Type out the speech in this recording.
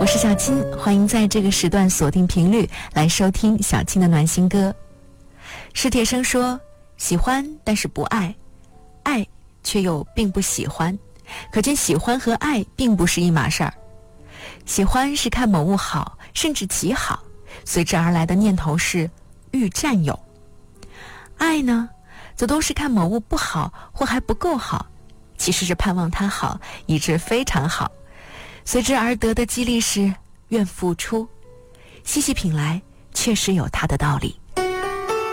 我是小青，欢迎在这个时段锁定频率来收听小青的暖心歌。史铁生说，喜欢但是不爱，爱却又并不喜欢，可见喜欢和爱并不是一码事儿。喜欢是看某物好，甚至极好，随之而来的念头是欲占有。爱呢，则都是看某物不好或还不够好，其实是盼望它好，以致非常好，随之而得的激励是愿付出。细细品来，确实有它的道理。